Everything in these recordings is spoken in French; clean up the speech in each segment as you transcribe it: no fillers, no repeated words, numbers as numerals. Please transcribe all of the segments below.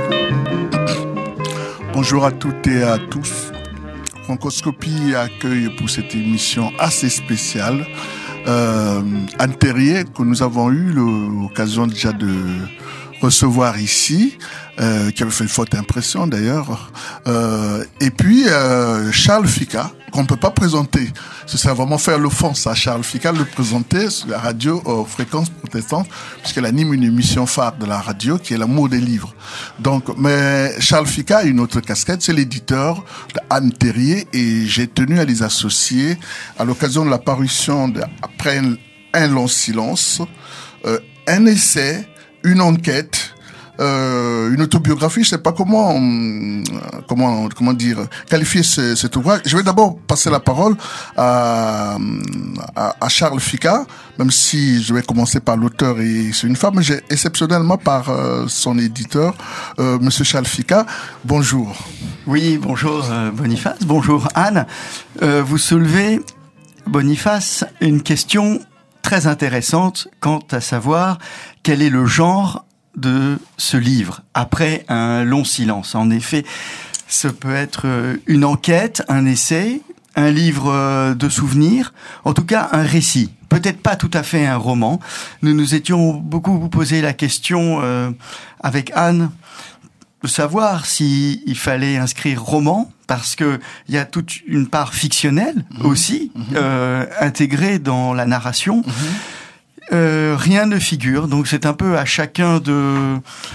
Bonjour à toutes et à tous. Francoscopie accueille pour cette émission assez spéciale Anne Terrier, que nous avons eu l'occasion déjà de recevoir ici, qui avait fait une forte impression d'ailleurs, et puis Charles Fika, qu'on ne peut pas présenter. Ce serait vraiment faire l'offense à Charles Fika de le présenter sur la radio Fréquence Protestante, puisqu'elle anime une émission phare de la radio qui est l'amour des livres. Donc, mais Charles Fika a une autre casquette, c'est l'éditeur d'Anne Terrier, et j'ai tenu à les associer à l'occasion de la parution de Après un long silence, un essai, une enquête, une autobiographie, je sais pas comment dire, qualifier cet ouvrage. Je vais d'abord passer la parole à Charles Fika, même si je vais commencer par l'auteur et c'est une femme, mais j'ai exceptionnellement par son éditeur, Monsieur Charles Fika. Bonjour. Oui, bonjour Boniface, bonjour Anne. Vous soulevez, Boniface, une question très intéressante quant à savoir quel est le genre de ce livre, Après un long silence. En effet, ce peut être une enquête, un essai, un livre de souvenirs, en tout cas un récit. Peut-être pas tout à fait un roman. Nous nous étions beaucoup posé la question avec Anne de savoir s'il fallait inscrire roman, parce que il y a toute une part fictionnelle aussi intégrée dans la narration. Rien ne figure, donc c'est un peu à chacun de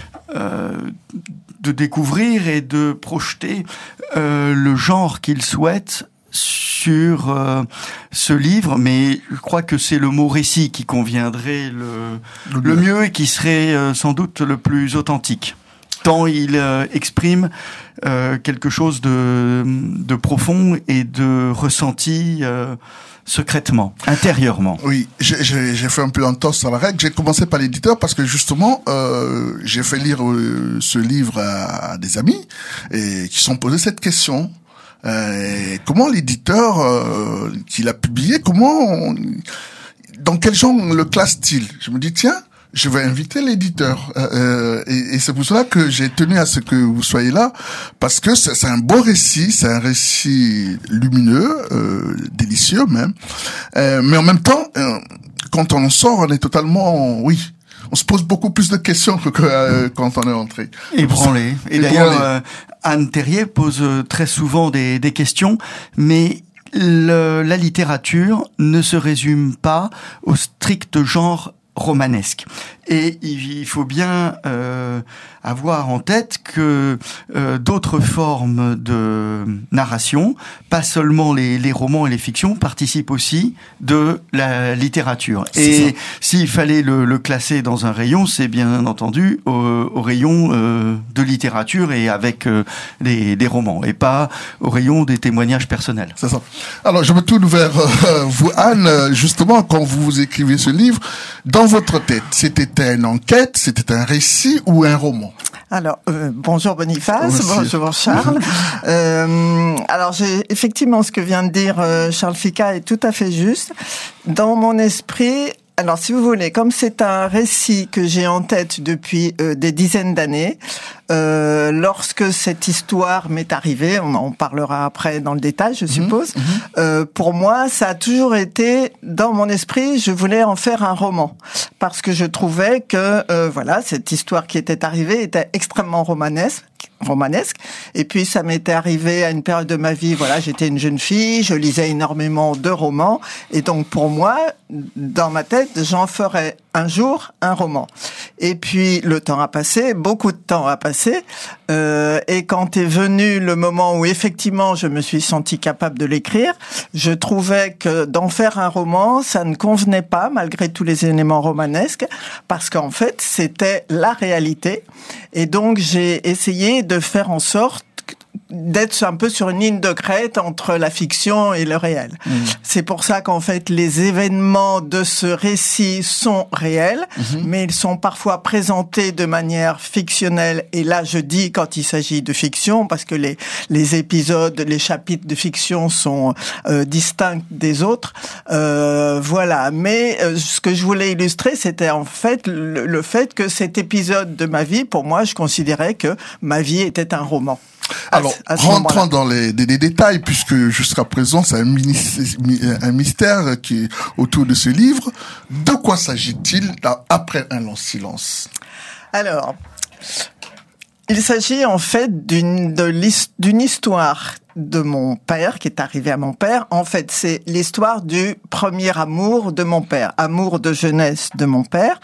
découvrir et de projeter le genre qu'il souhaite sur ce livre, mais je crois que c'est le mot récit qui conviendrait le mieux et qui serait sans doute le plus authentique, tant il exprime quelque chose de profond et de ressenti secrètement, intérieurement. Oui, j'ai fait un peu l'entorse à la règle. J'ai commencé par l'éditeur parce que justement, j'ai fait lire ce livre à des amis et qui sont posés cette question. Comment l'éditeur qui l'a publié, dans quel genre le classe-t-il? Je me dis, tiens, je vais inviter l'éditeur. Et c'est pour cela que j'ai tenu à ce que vous soyez là, parce que c'est un beau récit, c'est un récit lumineux, délicieux même. Mais en même temps, quand on en sort, on est totalement, on se pose beaucoup plus de questions que quand on est entré. Ébranlé. Et d'ailleurs, Anne Terrier pose très souvent des questions, mais la littérature ne se résume pas au strict genre romanesque. Et il faut bien avoir en tête que d'autres formes de narration, pas seulement les romans et les fictions, participent aussi de la littérature. Et s'il fallait le classer dans un rayon, c'est bien entendu au rayon de littérature et avec des romans, et pas au rayon des témoignages personnels. C'est ça. Alors, je me tourne vers vous, Anne. Justement, quand vous écrivez ce livre, dans votre tête, c'était une enquête, c'était un récit ou un roman? Alors, bonjour Boniface, bonjour Charles. Alors, effectivement, ce que vient de dire Charles Fika est tout à fait juste. Dans mon esprit, alors si vous voulez, comme c'est un récit que j'ai en tête depuis des dizaines d'années, lorsque cette histoire m'est arrivée, on en parlera après dans le détail, je suppose, pour moi, ça a toujours été, dans mon esprit, je voulais en faire un roman. Parce que je trouvais que, cette histoire qui était arrivée était extrêmement romanesque. Et puis, ça m'était arrivé à une période de ma vie, j'étais une jeune fille, je lisais énormément de romans. Et donc, pour moi, dans ma tête, j'en ferais un jour un roman. Et puis, le temps a passé, beaucoup de temps a passé. Et quand est venu le moment où, effectivement, je me suis sentie capable de l'écrire, je trouvais que d'en faire un roman, ça ne convenait pas, malgré tous les éléments romanesques, parce qu'en fait, c'était la réalité. Et donc, j'ai essayé de faire en sorte d'être un peu sur une ligne de crête entre la fiction et le réel. C'est pour ça qu'en fait, les événements de ce récit sont réels, mais ils sont parfois présentés de manière fictionnelle. Et là, je dis quand il s'agit de fiction, parce que les épisodes, les chapitres de fiction sont distincts des autres. Voilà. Mais ce que je voulais illustrer, c'était en fait le fait que cet épisode de ma vie, pour moi, je considérais que ma vie était un roman. Alors, rentrons dans les détails, puisque jusqu'à présent, c'est un mystère qui est autour de ce livre. De quoi s'agit-il après un long silence? Alors, il s'agit en fait d'une histoire de mon père, qui est arrivé à mon père. En fait, c'est l'histoire du premier amour de mon père, amour de jeunesse de mon père.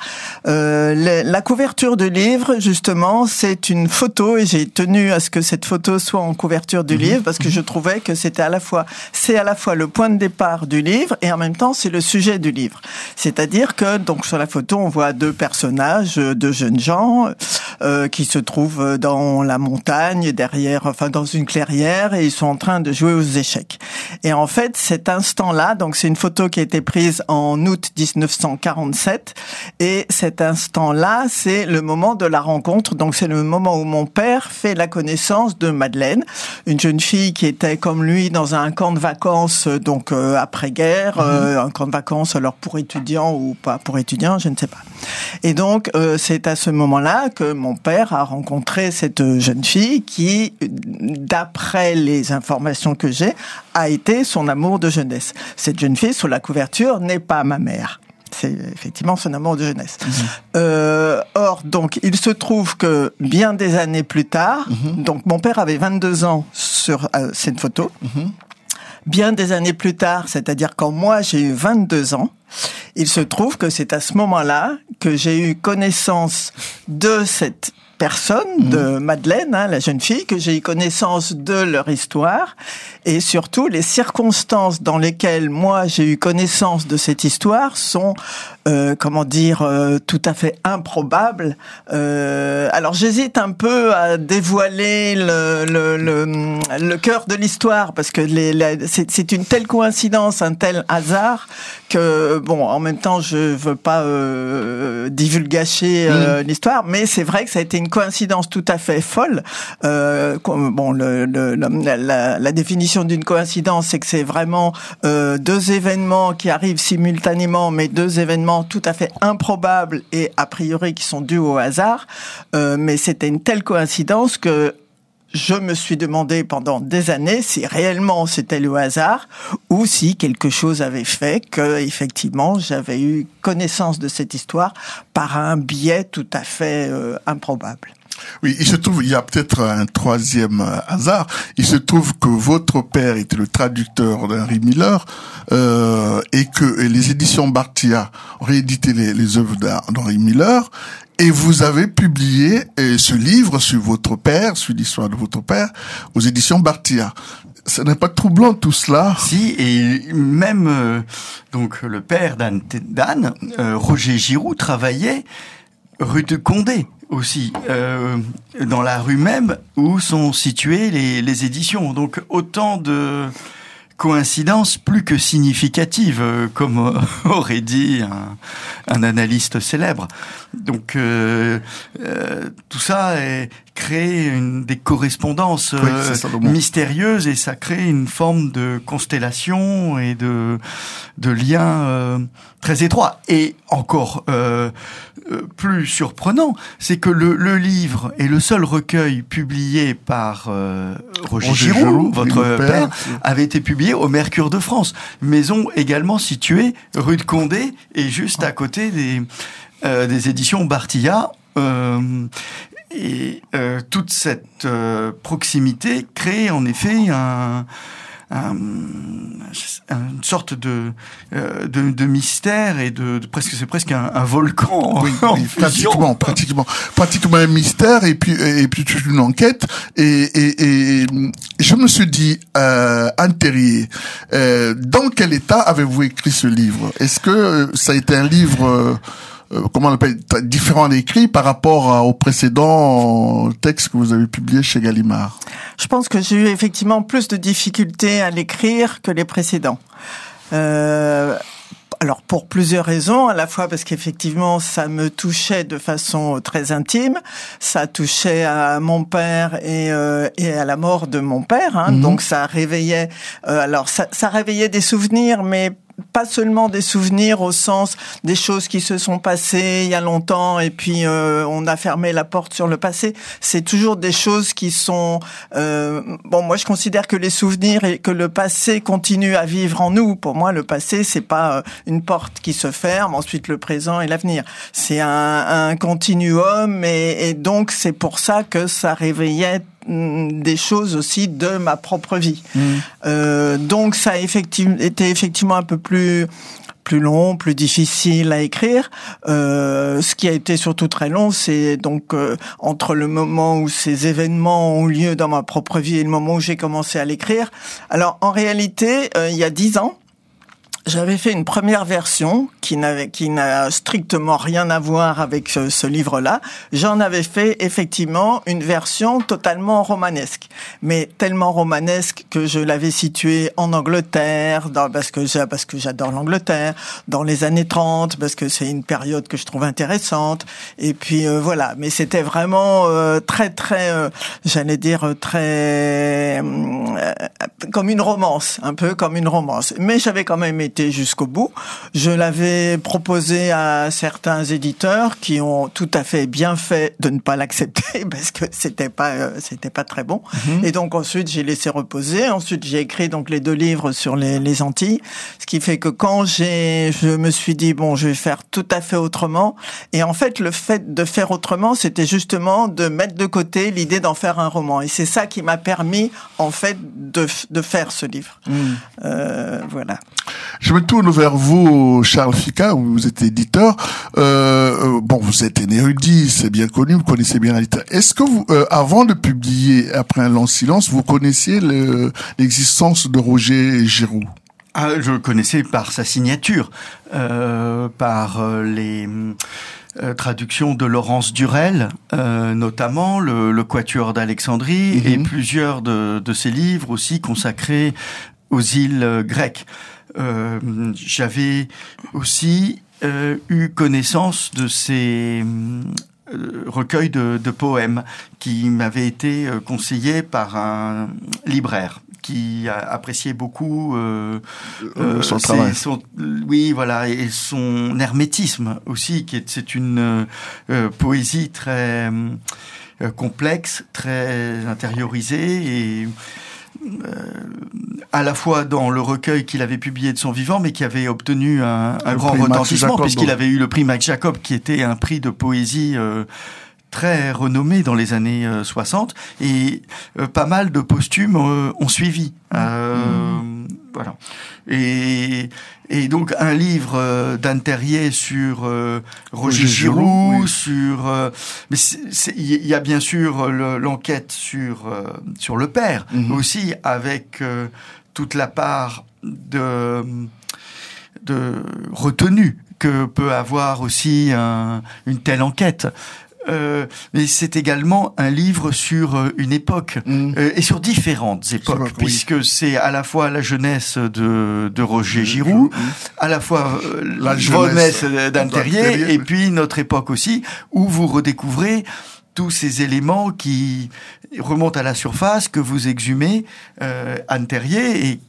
La couverture du livre, justement, c'est une photo, et j'ai tenu à ce que cette photo soit en couverture du livre, parce que je trouvais que c'est à la fois le point de départ du livre, et en même temps, c'est le sujet du livre. C'est-à-dire que, donc, sur la photo, on voit deux personnages, deux jeunes gens, qui se trouvent dans la montagne, dans une clairière, et ils sont en train de jouer aux échecs. Et en fait, cet instant-là, donc c'est une photo qui a été prise en août 1947, et cet instant-là, c'est le moment de la rencontre. Donc c'est le moment où mon père fait la connaissance de Madeleine, une jeune fille qui était comme lui dans un camp de vacances, donc après-guerre, un camp de vacances alors pour étudiants ou pas pour étudiants, je ne sais pas. Et donc c'est à ce moment-là que mon père a rencontré cette jeune fille qui, d'après les informations que j'ai, a été son amour de jeunesse. Cette jeune fille, sur la couverture, n'est pas ma mère. C'est effectivement son amour de jeunesse. Or, donc, il se trouve que bien des années plus tard, donc mon père avait 22 ans sur cette photo, bien des années plus tard, c'est-à-dire quand moi j'ai eu 22 ans, il se trouve que c'est à ce moment-là que j'ai eu connaissance de cette personne, de Madeleine, la jeune fille, que j'ai eu connaissance de leur histoire, et surtout les circonstances dans lesquelles moi j'ai eu connaissance de cette histoire sont, tout à fait improbables. Alors j'hésite un peu à dévoiler le cœur de l'histoire, parce que c'est une telle coïncidence, un tel hasard, que bon, en même temps je veux pas divulgacher l'histoire, mais c'est vrai que ça a été une coïncidence tout à fait folle. La définition d'une coïncidence, c'est que c'est vraiment deux événements qui arrivent simultanément, mais deux événements tout à fait improbables et a priori qui sont dus au hasard. Mais c'était une telle coïncidence que je me suis demandé pendant des années si réellement c'était le hasard ou si quelque chose avait fait que, effectivement, j'avais eu connaissance de cette histoire par un biais tout à fait improbable. Oui, il y a peut-être un troisième hasard. Il se trouve que votre père était le traducteur d'Henry Miller, et que les éditions Bartia ont réédité les œuvres d'Henry Miller, et vous avez publié ce livre sur votre père, sur l'histoire de votre père, aux éditions Bartia. Ce n'est pas troublant tout cela? Si, et même donc le père d'Anne, Roger Giroux, travaillait rue de Condé aussi, dans la rue même où sont situées les éditions. Donc autant de coïncidences plus que significatives, comme aurait dit un analyste célèbre. Donc tout ça crée des correspondances mystérieuses, et ça crée une forme de constellation et de liens très étroits. Et encore plus surprenant, c'est que le livre est le seul recueil publié par Roger Giroux, votre père, avait été publié au Mercure de France, maison également située rue de Condé et juste à côté des éditions Bartia. Toute cette proximité crée en effet une sorte de mystère et c'est presque un volcan. Oui, pratiquement un mystère, et puis toute une enquête, et je me suis dit, Anne Terrier, dans quel état avez-vous écrit ce livre? Est-ce que ça a été un livre comment on appelle, différent d'écrit par rapport au précédent texte que vous avez publié chez Gallimard? Je pense que j'ai eu effectivement plus de difficultés à l'écrire que les précédents. Alors pour plusieurs raisons, à la fois parce qu'effectivement ça me touchait de façon très intime, ça touchait à mon père et à la mort de mon père, hein, donc ça réveillait, ça réveillait des souvenirs, mais pas seulement des souvenirs au sens des choses qui se sont passées il y a longtemps et puis on a fermé la porte sur le passé. C'est toujours des choses qui sont... moi je considère que les souvenirs et que le passé continue à vivre en nous. Pour moi, le passé, c'est pas une porte qui se ferme, ensuite le présent et l'avenir. C'est un continuum et donc c'est pour ça que ça réveillait des choses aussi de ma propre vie. Donc ça a été effectivement un peu plus long, plus difficile à écrire. Ce qui a été surtout très long, c'est donc entre le moment où ces événements ont eu lieu dans ma propre vie et le moment où j'ai commencé à l'écrire. Alors en réalité, il y a 10 ans, j'avais fait une première version qui n'a strictement rien à voir avec ce livre-là. J'en avais fait effectivement une version totalement romanesque, mais tellement romanesque que je l'avais située en Angleterre, parce que j'adore l'Angleterre, dans les années 30, parce que c'est une période que je trouve intéressante. Et puis voilà, mais c'était vraiment très j'allais dire très comme une romance, un peu comme une romance. Mais j'avais quand même été jusqu'au bout. Je l'avais proposé à certains éditeurs qui ont tout à fait bien fait de ne pas l'accepter parce que c'était pas très bon. Et donc ensuite j'ai laissé reposer. Ensuite j'ai écrit donc les 2 livres sur les Antilles, ce qui fait que quand je me suis dit bon, je vais faire tout à fait autrement. Et en fait le fait de faire autrement, c'était justement de mettre de côté l'idée d'en faire un roman. Et c'est ça qui m'a permis en fait de faire ce livre. Voilà. Je me tourne vers vous, Charles Ficca, vous êtes éditeur. Vous êtes un érudit, c'est bien connu, vous connaissez bien la littérature. Est-ce que vous, avant de publier Après un long silence, vous connaissiez l'existence de Roger Giroux? Je le connaissais par sa signature, par les traductions de Laurence Durel, notamment le Quatuor d'Alexandrie et plusieurs de ses livres aussi consacrés aux îles grecques. J'avais aussi eu connaissance de ces recueils de poèmes qui m'avaient été conseillés par un libraire qui appréciait beaucoup son travail. Oui, voilà, et son hermétisme aussi, c'est une poésie très complexe, très intériorisée et à la fois dans le recueil qu'il avait publié de son vivant, mais qui avait obtenu un grand retentissement, puisqu'il avait eu le prix Max Jacob, qui était un prix de poésie très renommé dans les années 60, et pas mal de posthumes ont suivi. Voilà. Et donc un livre d'Anne Terrier sur Roger Giroux, oui. Mais il y a bien sûr l'enquête sur le père aussi, avec toute la part de retenue que peut avoir aussi une telle enquête. Mais c'est également un livre sur une époque et sur différentes époques, puisque c'est à la fois la jeunesse de Roger Giroux, à la fois la jeunesse d'Anne Terrier, et puis notre époque aussi, où vous redécouvrez tous ces éléments qui remontent à la surface, que vous exhumez, Anne Terrier, et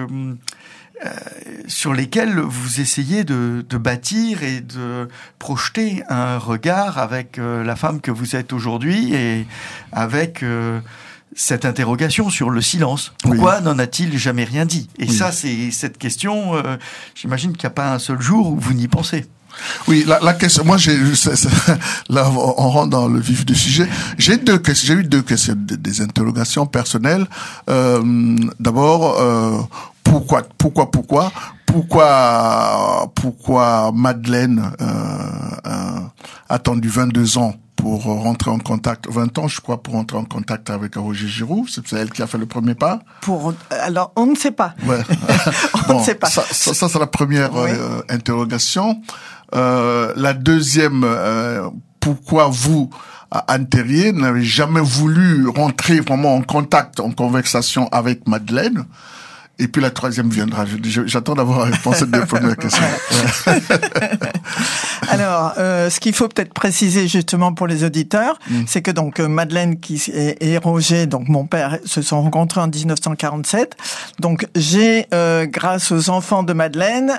sur lesquels vous essayez de bâtir et de projeter un regard avec la femme que vous êtes aujourd'hui et avec cette interrogation sur le silence. Pourquoi n'en a-t-il jamais rien dit? Et ça, c'est cette question, j'imagine qu'il n'y a pas un seul jour où vous n'y pensez. Oui, la question, moi là on rentre dans le vif du sujet. J'ai eu deux questions, des interrogations personnelles. D'abord, pourquoi Madeleine a attendu 22 ans pour rentrer en contact, 20 ans, je crois, pour rentrer en contact avec Roger Giroux. C'est elle qui a fait le premier pas. Alors, on ne sait pas. Ouais. On ne sait pas. Ça c'est la première interrogation. La deuxième, pourquoi vous, Anne Terrier, n'avez jamais voulu rentrer vraiment en contact, en conversation avec Madeleine? Et puis la troisième viendra. J'attends d'avoir la réponse à deux premières questions. Alors, ce qu'il faut peut-être préciser justement pour les auditeurs, c'est que donc Madeleine et Roger, donc mon père, se sont rencontrés en 1947. Donc j'ai, grâce aux enfants de Madeleine,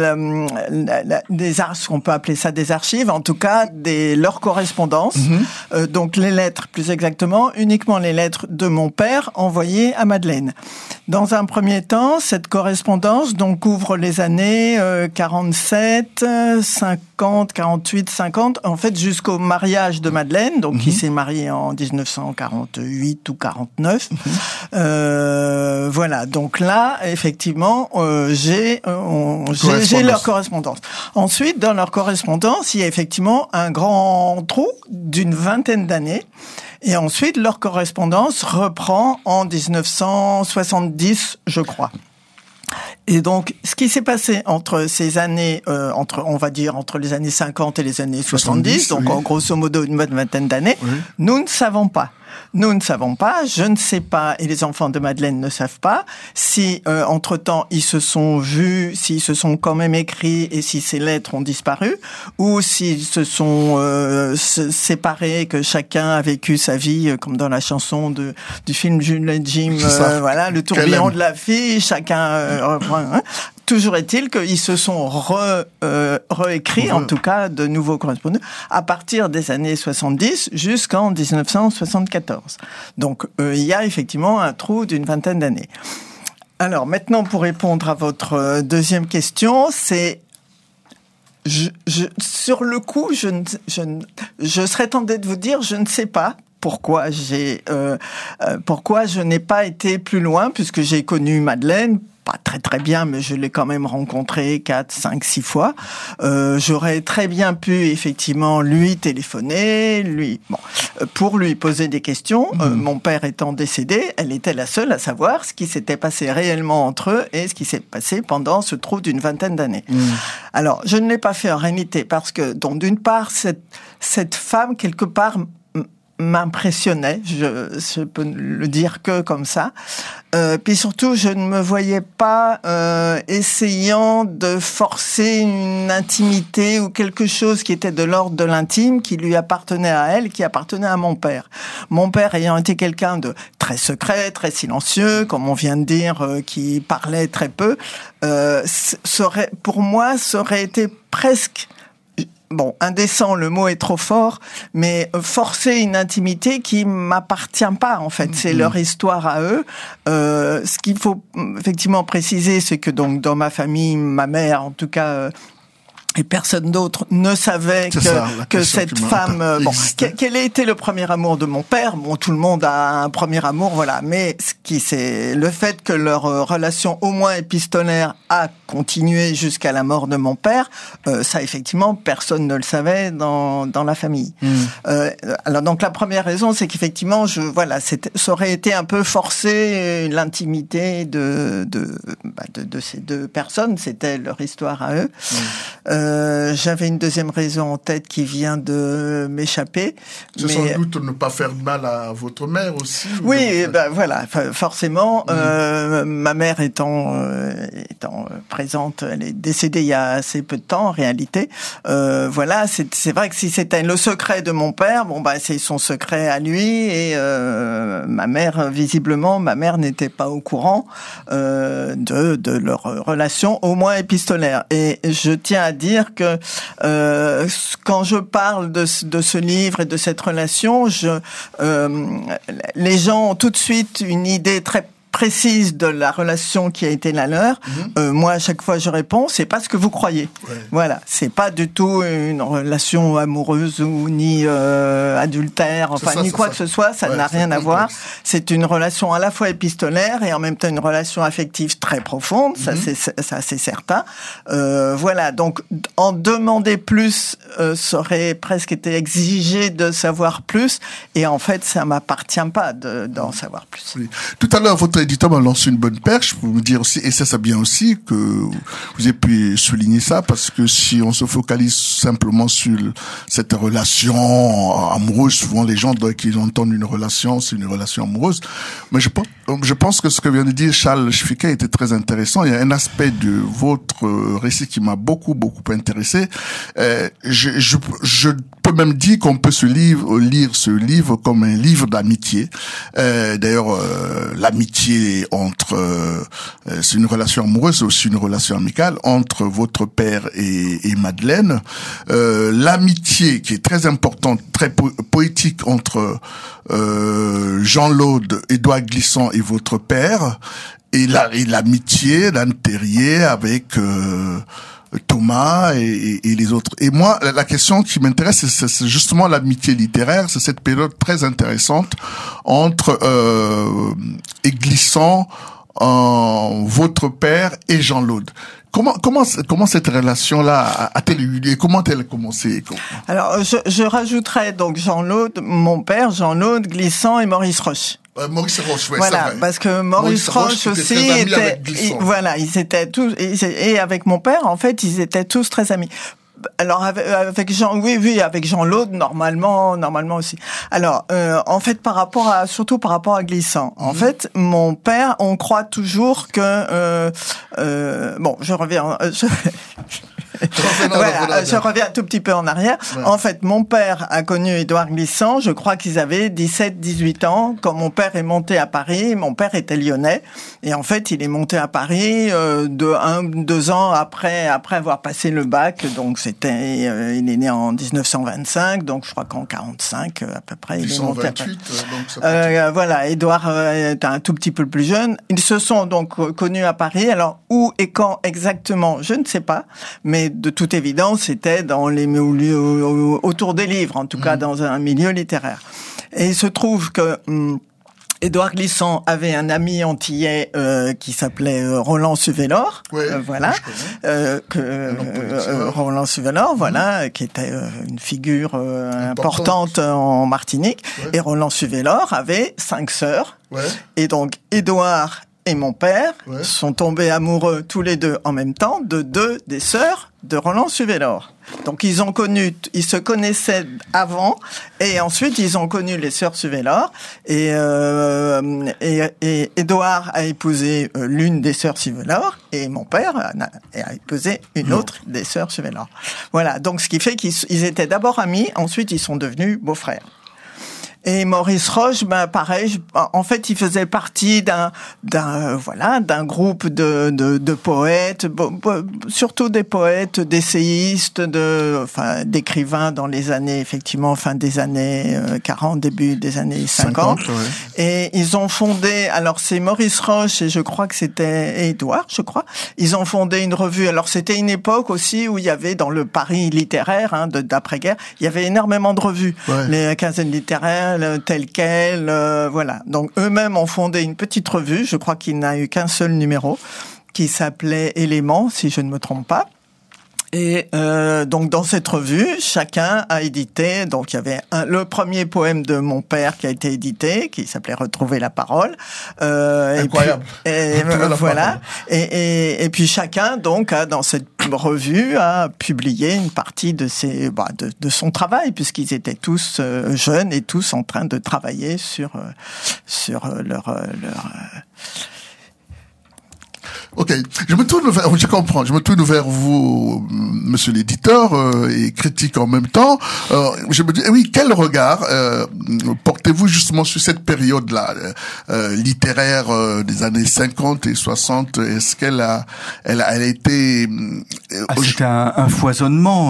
ce qu'on peut appeler ça des archives, en tout cas leurs correspondances. Donc les lettres, plus exactement, uniquement les lettres de mon père envoyées à Madeleine. Dans un premier temps, cette correspondance donc couvre les années 47, 50, 48, 50, en fait jusqu'au mariage de Madeleine, donc qui s'est mariée en 1948 ou 49. Voilà, donc là, effectivement, j'ai leur correspondance. Ensuite, dans leur correspondance, il y a effectivement un grand trou d'une vingtaine d'années. Et ensuite, leur correspondance reprend en 1970, je crois. Et donc, ce qui s'est passé entre ces années, entre les années 50 et les années 70, donc en grosso modo une bonne vingtaine d'années, nous ne savons pas. Nous ne savons pas, je ne sais pas, et les enfants de Madeleine ne savent pas, si entre-temps ils se sont vus, s'ils se sont quand même écrits et si ces lettres ont disparu, ou s'ils se sont séparés, que chacun a vécu sa vie, comme dans la chanson du film Jules et Jim, voilà, le tourbillon de la vie, chacun reprend. Toujours est-il qu'ils se sont réécrits, en tout cas, de nouveaux correspondants, à partir des années 70 jusqu'en 1974. Donc, il y a effectivement un trou d'une vingtaine d'années. Alors, maintenant, pour répondre à votre deuxième question, c'est... sur le coup, je serais tentée de vous dire, je ne sais pas pourquoi je n'ai pas été plus loin, puisque j'ai connu Madeleine, pas très très bien, mais je l'ai quand même rencontré 4, 5, 6 fois. J'aurais très bien pu effectivement lui téléphoner, pour lui poser des questions. Mon père étant décédé, elle était la seule à savoir ce qui s'était passé réellement entre eux et ce qui s'est passé pendant ce trou d'une vingtaine d'années. Alors, je ne l'ai pas fait en réalité parce que, donc, d'une part, cette femme quelque part m'impressionnait, je peux le dire que comme ça. Puis surtout, je ne me voyais pas essayant de forcer une intimité ou quelque chose qui était de l'ordre de l'intime, qui lui appartenait à elle, qui appartenait à mon père. Mon père ayant été quelqu'un de très secret, très silencieux, comme on vient de dire, qui parlait très peu, pour moi, ça aurait été presque... Bon, indécent, le mot est trop fort, mais forcer une intimité qui m'appartient pas, en fait. C'est leur histoire à eux. Ce qu'il faut effectivement préciser, c'est que donc dans ma famille, ma mère, en tout cas, et personne d'autre ne savait que cette femme... quel a été le premier amour de mon père? Bon, tout le monde a un premier amour, voilà. Mais c'est le fait que leur relation, au moins épistolaire, a continué jusqu'à la mort de mon père. Ça, effectivement, personne ne le savait dans la famille. Alors, donc, la première raison, c'est qu'effectivement, ça aurait été un peu forcé l'intimité de ces deux personnes. C'était leur histoire à eux. J'avais une deuxième raison en tête qui vient de m'échapper. C'est sans doute ne pas faire de mal à votre mère aussi. Oui, voilà, forcément. Ma mère étant présente, elle est décédée il y a assez peu de temps en réalité. Voilà, c'est vrai que si c'était le secret de mon père, c'est son secret à lui et ma mère n'était pas au courant de leur relation, au moins épistolaire. Et je tiens à dire que quand je parle de ce livre et de cette relation, les gens ont tout de suite une idée très précise de la relation qui a été la leur, moi à chaque fois je réponds, c'est pas ce que vous croyez. Ouais. Voilà, c'est pas du tout une relation amoureuse ou ni adultère, enfin ni quoi que ce soit, ça n'a rien à voir. C'est une relation à la fois épistolaire et en même temps une relation affective très profonde, ça c'est certain. Voilà, donc en demander plus ça aurait presque été exigé de savoir plus, et en fait ça m'appartient pas d'en savoir plus. Oui. Tout à l'heure, votre éditeur m'a lancé une bonne perche pour me dire aussi, et ça c'est bien aussi que vous ayez pu souligner ça, parce que si on se focalise simplement sur cette relation amoureuse, souvent les gens, dès qu'ils entendent une relation, c'est une relation amoureuse. Mais je pense que ce que vient de dire Charles Schficker était très intéressant. Il y a un aspect de votre récit qui m'a beaucoup intéressé. Je peux même dire qu'on peut lire ce livre comme un livre d'amitié. D'ailleurs, l'amitié entre, c'est une relation amoureuse, c'est aussi une relation amicale entre votre père et Madeleine. L'amitié qui est très importante, très poétique entre Jean-Laude, Édouard Glissant et votre père, et l'amitié d'Anne Terrier avec Thomas et les autres. Et moi, la question qui m'intéresse, c'est justement l'amitié littéraire. C'est cette période très intéressante entre Glissant, votre père et Jean-Laude. Comment cette relation-là a-t-elle eu lieu? Comment a-t-elle commencé? Alors, je rajouterais donc Jean-Laude, mon père, Jean-Laude, Glissant et Maurice Roche. Maurice Roche, ouais, voilà, c'est vrai. parce que Maurice Roche aussi était, ils étaient tous, et avec mon père, en fait, ils étaient tous très amis. Alors avec avec Jean-Laude normalement aussi. Alors en fait surtout par rapport à Glissant. En fait, mon père, on croit toujours que je reviens. Je reviens un tout petit peu en arrière. Ouais. En fait, mon père a connu Édouard Glissant, je crois qu'ils avaient 17-18 ans. Quand mon père est monté à Paris, mon père était lyonnais. Et en fait, il est monté à Paris 2 ans après avoir passé le bac. Donc c'était, il est né en 1925, donc je crois qu'en 45 à peu près. Il est monté à Paris. Voilà, Édouard est un tout petit peu plus jeune. Ils se sont donc connus à Paris. Alors où et quand exactement, je ne sais pas, mais de toute évidence, c'était dans les milieux autour des livres, en tout cas dans un milieu littéraire. Et il se trouve que Édouard Glissant avait un ami antillais qui s'appelait Roland Suvelor, Roland Suvelor, qui était une figure importante en Martinique. Ouais. Et Roland Suvelor avait 5 sœurs. Ouais. Et donc Édouard et mon père sont tombés amoureux tous les deux en même temps de 2 des sœurs de Roland Suvelor. Donc ils se connaissaient avant, et ensuite ils ont connu les sœurs Suvelor, et Édouard a épousé l'une des sœurs Suvelor, et mon père a épousé une autre des sœurs Suvelor. Voilà, donc ce qui fait qu'ils étaient d'abord amis, ensuite ils sont devenus beaux-frères. Et Maurice Roche, pareil. En fait, il faisait partie d'un groupe de poètes, surtout des poètes, d'essayistes, d'écrivains dans les années, effectivement, fin des années 40, début des années 50. Et ils ont fondé, alors c'est Maurice Roche et je crois que c'était Édouard, ils ont fondé une revue. Alors c'était une époque aussi où il y avait dans le Paris littéraire, d'après-guerre, il y avait énormément de revues. Ouais. Les quinzaines littéraires, tel quel, voilà. Donc eux-mêmes ont fondé une petite revue, je crois qu'il n'a eu qu'un seul numéro, qui s'appelait Éléments, si je ne me trompe pas. Et donc dans cette revue, chacun a édité. Donc il y avait le premier poème de mon père qui a été édité, qui s'appelait Retrouver la parole. Incroyable. Et voilà. Et puis chacun donc dans cette revue a publié une partie de son travail, puisqu'ils étaient tous jeunes et tous en train de travailler sur leur Ok, je me tourne vers vous, monsieur l'éditeur, et critique en même temps. Je me dis, oui, quel regard portez-vous justement sur cette période-là littéraire des années 50 et 60? Est-ce qu'elle a été... C'était un foisonnement,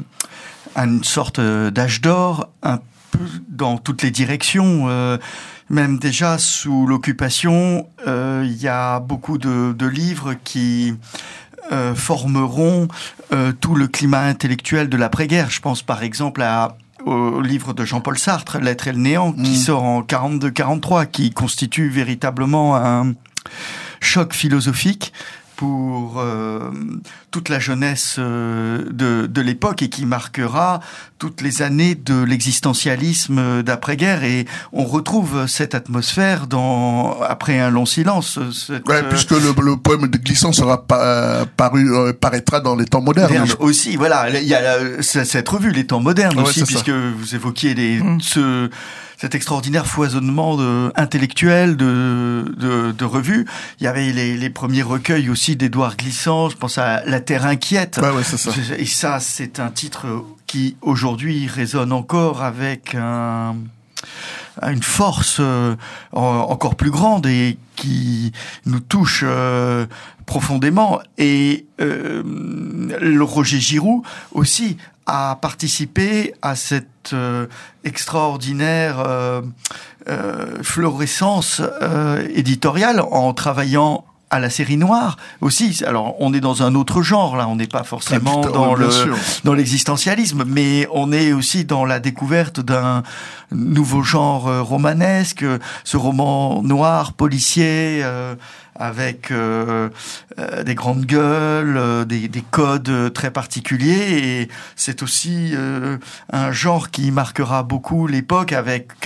une sorte d'âge d'or, un peu dans toutes les directions. Même déjà sous l'occupation, il y a beaucoup de livres qui formeront tout le climat intellectuel de l'après-guerre. Je pense par exemple au livre de Jean-Paul Sartre, L'être et le néant, qui sort en 42-43, qui constitue véritablement un choc philosophique pour toute la jeunesse de l'époque et qui marquera toutes les années de l'existentialisme d'après-guerre. Et on retrouve cette atmosphère après un long silence. Puisque le poème de Glissant paraîtra dans les temps modernes. Aussi, voilà. Il y a cette revue, Les temps modernes aussi, puisque vous évoquiez cet extraordinaire foisonnement intellectuel de revues. Il y avait les premiers recueils aussi d'Édouard Glissant, je pense à La Terre inquiète. C'est ça. Et ça, c'est un titre qui aujourd'hui résonne encore avec une force encore plus grande et qui nous touche profondément. Et le Roger Giroux aussi a participé à cette extraordinaire florescence éditoriale en travaillant à la série noire aussi. Alors, on est dans un autre genre, là. On n'est pas forcément dans l'existentialisme, mais on est aussi dans la découverte d'un nouveau genre romanesque, ce roman noir, policier, avec des grandes gueules, des codes très particuliers. Et c'est aussi un genre qui marquera beaucoup l'époque avec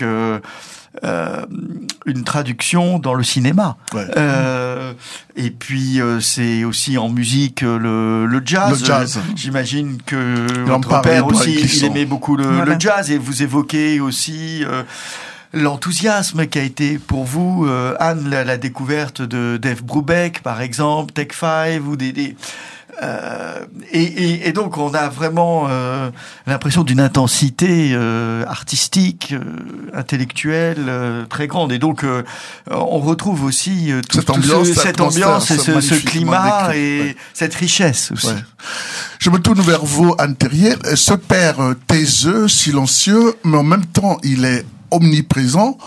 une traduction dans le cinéma. Et puis c'est aussi en musique le jazz. Le jazz. J'imagine que votre père aussi, il aimait beaucoup le jazz. Et vous évoquez aussi l'enthousiasme qui a été pour vous, Anne, la découverte de Dave Brubeck, par exemple, Take 5, ou et donc on a vraiment l'impression d'une intensité artistique, intellectuelle très grande. Et donc on retrouve aussi cette ambiance et ce climat et cette richesse aussi. Je me tourne vers vous, Anne Terrier. Ce père taiseux, silencieux, mais en même temps il est omniprésent.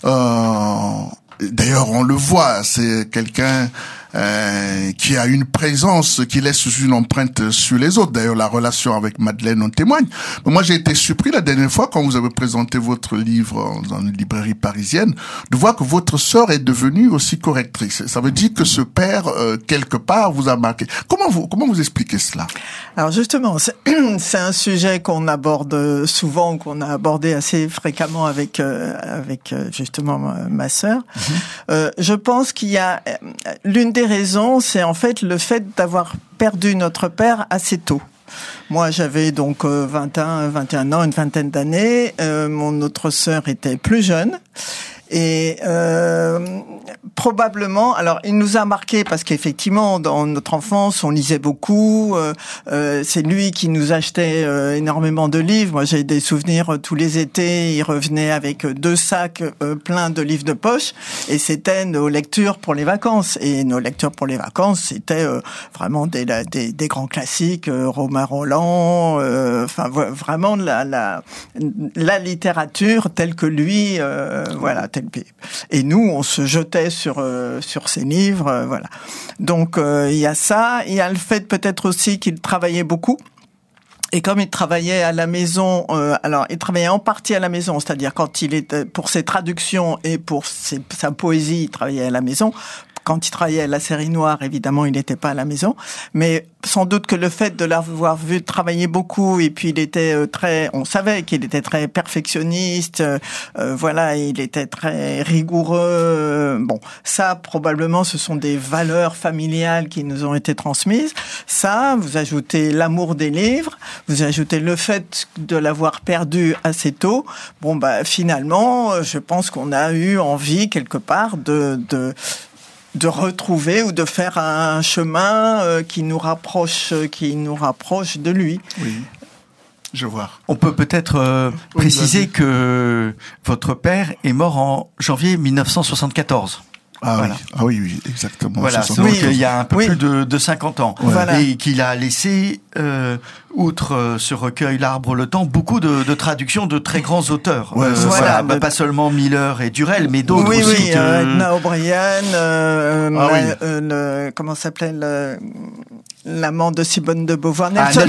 D'ailleurs, on le voit, c'est quelqu'un qui a une présence qui laisse une empreinte sur les autres. D'ailleurs, la relation avec Madeleine en témoigne. Mais moi, j'ai été surpris la dernière fois quand vous avez présenté votre livre dans une librairie parisienne de voir que votre sœur est devenue aussi correctrice. Ça veut dire que ce père, quelque part, vous a marqué. Comment vous expliquez cela? Alors justement, c'est un sujet qu'on aborde souvent, qu'on a abordé assez fréquemment avec justement ma sœur. Je pense qu'il y a l'une des raisons, c'est en fait le fait d'avoir perdu notre père assez tôt. Moi, j'avais donc 21 ans, une vingtaine d'années. Mon autre sœur était plus jeune. Et probablement, alors il nous a marqué parce qu'effectivement dans notre enfance on lisait beaucoup. C'est lui qui nous achetait énormément de livres. Moi j'ai des souvenirs tous les étés, il revenait avec 2 sacs pleins de livres de poche et c'était nos lectures pour les vacances. Et nos lectures pour les vacances c'était vraiment des grands classiques, Romain Rolland, enfin vraiment la littérature telle que lui, voilà. Et nous, on se jetait sur ces livres, voilà. Donc il y a ça, il y a le fait peut-être aussi qu'il travaillait beaucoup. Et comme il travaillait à la maison, alors il travaillait en partie à la maison, c'est-à-dire quand il était pour ses traductions et pour sa poésie, il travaillait à la maison. Quand il travaillait à la série noire, évidemment, il n'était pas à la maison. Mais sans doute que le fait de l'avoir vu travailler beaucoup, et puis il était on savait qu'il était très perfectionniste, voilà, il était très rigoureux. Bon, ça, probablement, ce sont des valeurs familiales qui nous ont été transmises. Ça, vous ajoutez l'amour des livres, vous ajoutez le fait de l'avoir perdu assez tôt. Bon, bah, finalement, je pense qu'on a eu envie, quelque part, de retrouver ou de faire un chemin qui nous rapproche de lui. Oui, je vois. On peut peut-être préciser que votre père est mort en janvier 1974. Voilà. Oui, exactement. Voilà, donc il y a un peu plus de 50 ans. Voilà. Et qu'il a laissé, outre ce recueil L'Arbre, le Temps, beaucoup de traductions de très grands auteurs. Voilà, pas seulement Miller et Durel, mais d'autres aussi. Oui, Edna O'Brien, comment s'appelait l'amant de Simone de Beauvoir, Nelson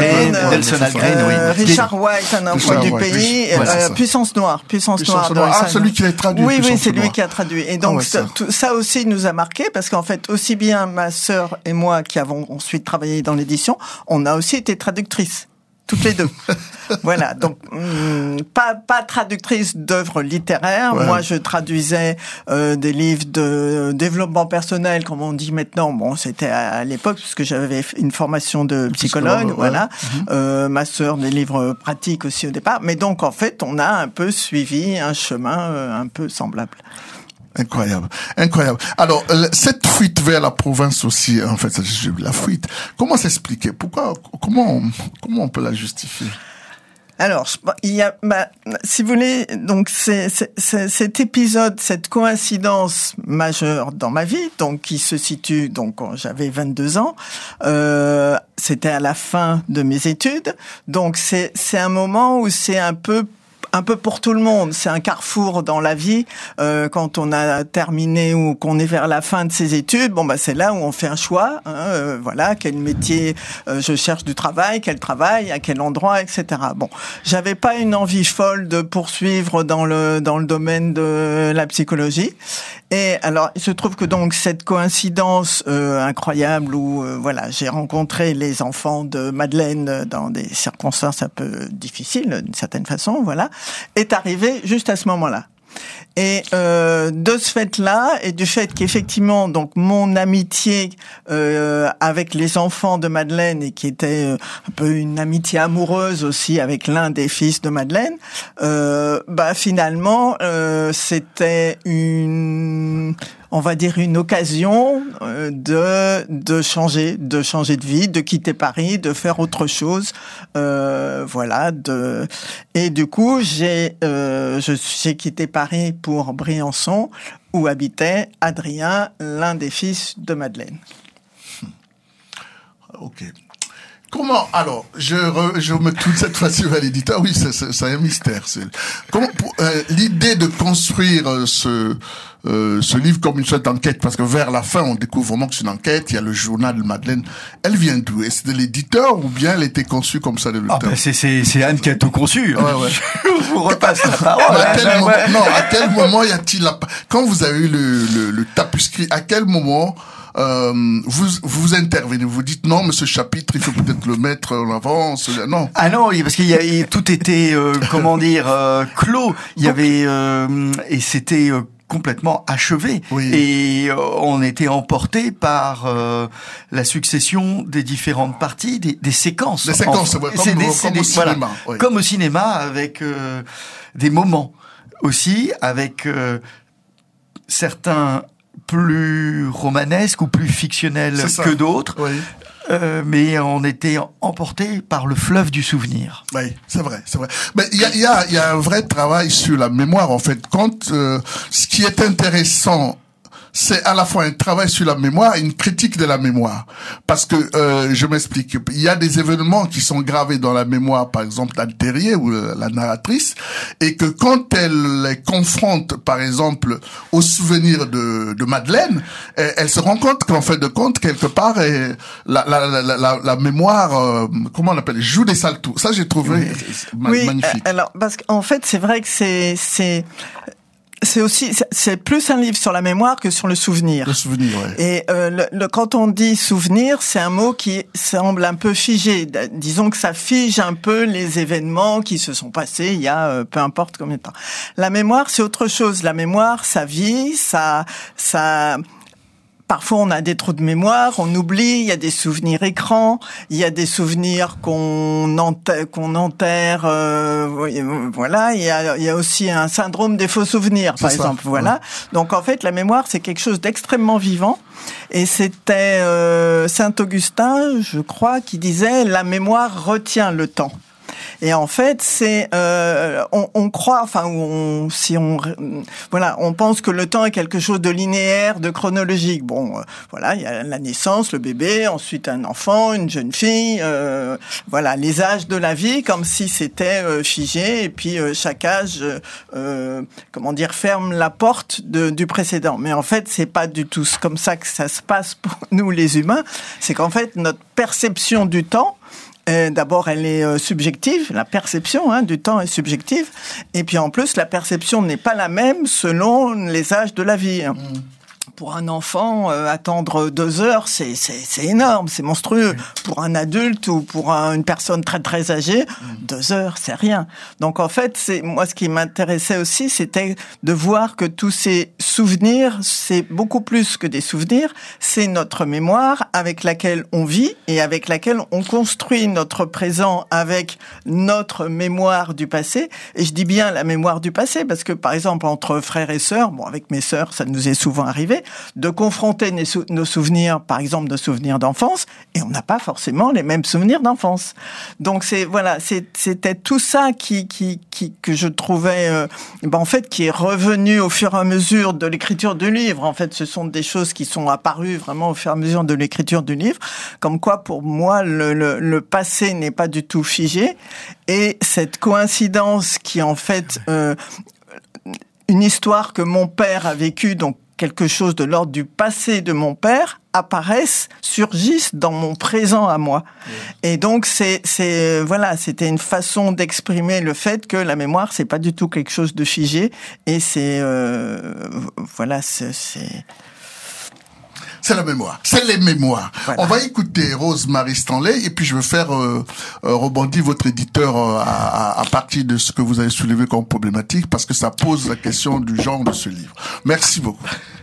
Algren, Richard White, Un enfant du pays, Puissance Noire celui qui l'a traduit. Oui, c'est lui qui a traduit. Et donc ça aussi nous a marqué parce qu'en fait, aussi bien ma sœur et moi qui avons ensuite travaillé dans l'édition, on a aussi été traductrices. Toutes les deux. Voilà. Donc, pas traductrice d'œuvres littéraires. Ouais. Moi, je traduisais des livres de développement personnel, comme on dit maintenant. Bon, c'était à l'époque, parce que j'avais une formation de psychologue, voilà. Ma sœur, des livres pratiques aussi au départ. Mais donc, en fait, on a un peu suivi un chemin un peu semblable. Incroyable. Alors, cette fuite vers la province aussi, en fait, la fuite, comment s'expliquer? Comment on peut la justifier? Alors, il y a, si vous voulez, donc cet épisode, cette coïncidence majeure dans ma vie, donc qui se situe donc quand j'avais 22 ans, c'était à la fin de mes études, donc c'est un moment où c'est un peu pour tout le monde, c'est un carrefour dans la vie. Quand on a terminé ou qu'on est vers la fin de ses études, c'est là où on fait un choix. Voilà, quel métier je cherche du travail, quel travail, à quel endroit, etc. Bon, j'avais pas une envie folle de poursuivre dans le domaine de la psychologie. Et alors, il se trouve que donc cette coïncidence incroyable où j'ai rencontré les enfants de Madeleine dans des circonstances un peu difficiles d'une certaine façon, est arrivé juste à ce moment-là. Et de ce fait-là, et du fait qu'effectivement, donc mon amitié avec les enfants de Madeleine, et qui était un peu une amitié amoureuse aussi avec l'un des fils de Madeleine, finalement, c'était une occasion de changer de vie, de quitter Paris, de faire autre chose, et du coup j'ai quitté Paris pour Briançon où habitait Adrien, l'un des fils de Madeleine. Ok. Comment, alors, je me tourne cette fois-ci vers l'éditeur. Oui, c'est un mystère. L'idée de construire ce livre comme une sorte d'enquête, parce que vers la fin, on découvre vraiment que c'est une enquête. Il y a le journal de Madeleine. Elle vient d'où? Est-ce de l'éditeur ou bien elle était conçue comme ça de l'auteur? C'est Anne qui a tout conçu. Ouais. Je vous repasse la parole. À quel moment y a-t-il quand vous avez eu le tapuscrit, à quel moment vous intervenez, vous dites non, mais ce chapitre, il faut peut-être le mettre en avant, non. Ah non, parce qu'il tout était, clos. Il y avait, et c'était complètement achevé. Oui. Et on était emporté par la succession des différentes parties, des séquences. Des séquences, comme au cinéma. Oui. Comme au cinéma, avec des moments aussi, avec certains plus romanesques ou plus fictionnels que d'autres. Oui. Mais on était emporté par le fleuve du souvenir. Oui, c'est vrai. Mais il y a un vrai travail sur la mémoire, en fait. Ce qui est intéressant, c'est à la fois un travail sur la mémoire et une critique de la mémoire. Parce que, je m'explique, il y a des événements qui sont gravés dans la mémoire, par exemple d'Anne Terrier ou la narratrice, et que quand elle les confronte, par exemple, au souvenir de Madeleine, elle se rend compte qu'en fait de compte, quelque part, la mémoire, comment on appelle, joue des sales tours. Ça, j'ai trouvé magnifique. Alors, parce qu'en fait, c'est vrai que c'est plus un livre sur la mémoire que sur le souvenir. Le souvenir, ouais. Et quand on dit souvenir, c'est un mot qui semble un peu figé. Disons que ça fige un peu les événements qui se sont passés il y a peu importe combien de temps. La mémoire, c'est autre chose. La mémoire, ça vit, ça parfois, on a des trous de mémoire, on oublie, il y a des souvenirs écrans, il y a des souvenirs qu'on enterre, voilà, il y a aussi un syndrome des faux souvenirs, par exemple, voilà. Ouais. Donc, en fait, la mémoire, c'est quelque chose d'extrêmement vivant. Et c'était Saint-Augustin, je crois, qui disait « la mémoire retient le temps ». Et en fait, c'est on croit, enfin, on pense que le temps est quelque chose de linéaire, de chronologique. Bon, voilà, il y a la naissance, le bébé, ensuite un enfant, une jeune fille, voilà, les âges de la vie, comme si c'était figé, et puis chaque âge, ferme la porte du précédent. Mais en fait, c'est pas du tout comme ça que ça se passe pour nous les humains. C'est qu'en fait, notre perception du temps, d'abord, elle est subjective. La perception du temps est subjective. Et puis en plus, la perception n'est pas la même selon les âges de la vie. Pour un enfant, attendre 2 heures, c'est énorme, c'est monstrueux. Pour un adulte ou pour une personne très très âgée, 2 heures, c'est rien. Donc en fait, moi ce qui m'intéressait aussi, c'était de voir que tous ces souvenirs, c'est beaucoup plus que des souvenirs, c'est notre mémoire avec laquelle on vit et avec laquelle on construit notre présent avec notre mémoire du passé. Et je dis bien la mémoire du passé parce que par exemple entre frères et sœurs, bon avec mes sœurs, ça nous est souvent arrivé, de confronter nos souvenirs, par exemple nos souvenirs d'enfance, et on n'a pas forcément les mêmes souvenirs d'enfance. Donc c'était tout ça que je trouvais, en fait, qui est revenu au fur et à mesure de l'écriture du livre. En fait, ce sont des choses qui sont apparues vraiment au fur et à mesure de l'écriture du livre, comme quoi pour moi le passé n'est pas du tout figé, et cette coïncidence qui en fait une histoire que mon père a vécue, donc quelque chose de l'ordre du passé de mon père, surgissent dans mon présent à moi. Et donc c'était une façon d'exprimer le fait que la mémoire, c'est pas du tout quelque chose de figé, et c'est la mémoire. C'est les mémoires. Voilà. On va écouter Rose-Marie Stanley et puis je vais faire rebondir votre éditeur à partir de ce que vous avez soulevé comme problématique parce que ça pose la question du genre de ce livre. Merci beaucoup.